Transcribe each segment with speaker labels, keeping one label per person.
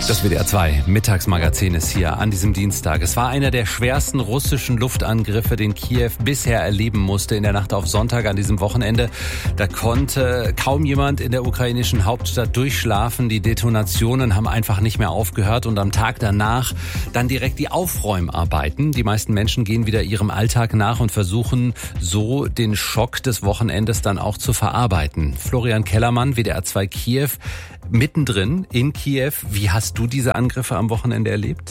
Speaker 1: Das WDR 2 Mittagsmagazin ist hier an diesem Dienstag. Es war einer der schwersten russischen Luftangriffe, den Kiew bisher erleben musste in der Nacht auf Sonntag an diesem Wochenende. Da konnte kaum jemand in der ukrainischen Hauptstadt durchschlafen. Die Detonationen haben einfach nicht mehr aufgehört und am Tag danach dann direkt die Aufräumarbeiten. Die meisten Menschen gehen wieder ihrem Alltag nach und versuchen so den Schock des Wochenendes dann auch zu verarbeiten. Florian Kellermann, WDR 2 Kiew, mittendrin in Kiew. Wie hast du diese Angriffe am Wochenende erlebt?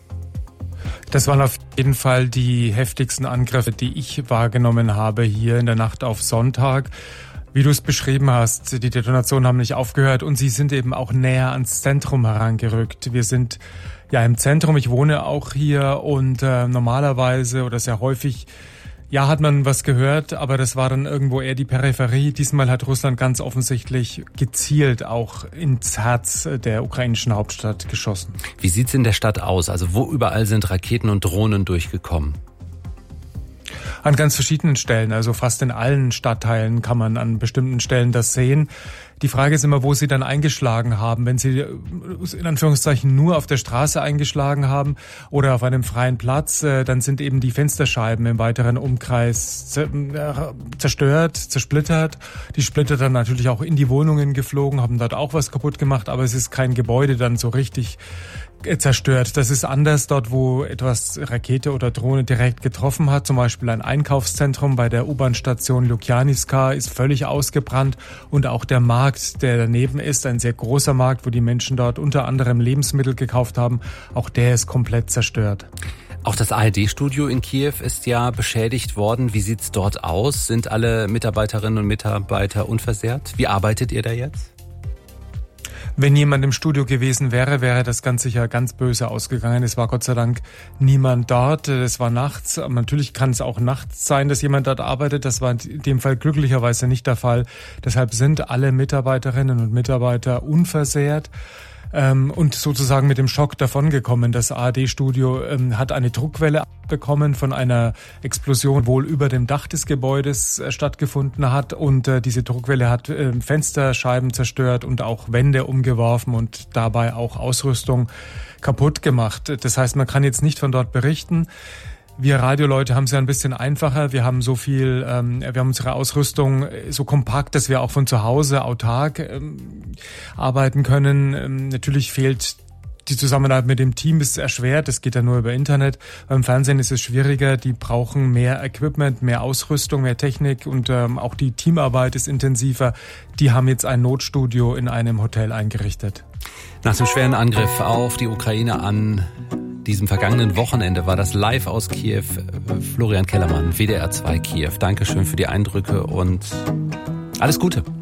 Speaker 2: Das waren auf jeden Fall die heftigsten Angriffe, die ich wahrgenommen habe hier in der Nacht auf Sonntag. Wie du es beschrieben hast, die Detonationen haben nicht aufgehört und sie sind eben auch näher ans Zentrum herangerückt. Wir sind ja im Zentrum, ich wohne auch hier und normalerweise oder sehr häufig hat man was gehört, aber das war dann irgendwo eher die Peripherie. Diesmal hat Russland ganz offensichtlich gezielt auch ins Herz der ukrainischen Hauptstadt geschossen.
Speaker 1: Wie sieht's in der Stadt aus? Also wo überall sind Raketen und Drohnen durchgekommen?
Speaker 2: An ganz verschiedenen Stellen, also fast in allen Stadtteilen kann man an bestimmten Stellen das sehen. Die Frage ist immer, wo sie dann eingeschlagen haben. Wenn sie in Anführungszeichen nur auf der Straße eingeschlagen haben oder auf einem freien Platz, dann sind eben die Fensterscheiben im weiteren Umkreis zerstört, zersplittert. Die Splitter dann natürlich auch in die Wohnungen geflogen, haben dort auch was kaputt gemacht, aber es ist kein Gebäude dann so richtig zerstört. Das ist anders dort, wo etwas Rakete oder Drohne direkt getroffen hat. Zum Beispiel ein Einkaufszentrum bei der U-Bahn-Station Lukjanivka ist völlig ausgebrannt und auch der Markt, der daneben ist, ein sehr großer Markt, wo die Menschen dort unter anderem Lebensmittel gekauft haben, auch der ist komplett zerstört.
Speaker 1: Auch das ARD-Studio in Kiew ist ja beschädigt worden. Wie sieht's dort aus? Sind alle Mitarbeiterinnen und Mitarbeiter unversehrt? Wie arbeitet ihr da jetzt?
Speaker 2: Wenn jemand im Studio gewesen wäre, wäre das ganz sicher ganz böse ausgegangen. Es war Gott sei Dank niemand dort. Es war nachts. Natürlich kann es auch nachts sein, dass jemand dort arbeitet. Das war in dem Fall glücklicherweise nicht der Fall. Deshalb sind alle Mitarbeiterinnen und Mitarbeiter unversehrt. Und sozusagen mit dem Schock davongekommen. Das ARD-Studio hat eine Druckwelle bekommen von einer Explosion, wohl über dem Dach des Gebäudes stattgefunden hat. Und diese Druckwelle hat Fensterscheiben zerstört und auch Wände umgeworfen und dabei auch Ausrüstung kaputt gemacht. Das heißt, man kann jetzt nicht von dort berichten. Wir Radioleute haben es ja ein bisschen einfacher. Wir haben so viel, wir haben unsere Ausrüstung so kompakt, dass wir auch von zu Hause autark arbeiten können. Natürlich fehlt die Zusammenarbeit mit dem Team, ist erschwert. Das geht ja nur über Internet. Beim Fernsehen ist es schwieriger. Die brauchen mehr Equipment, mehr Ausrüstung, mehr Technik und auch die Teamarbeit ist intensiver. Die haben jetzt ein Notstudio in einem Hotel eingerichtet.
Speaker 1: Nach dem schweren Angriff auf die Ukraine an diesem vergangenen Wochenende war das live aus Kiew. Florian Kellermann, WDR 2 Kiew. Dankeschön für die Eindrücke und alles Gute.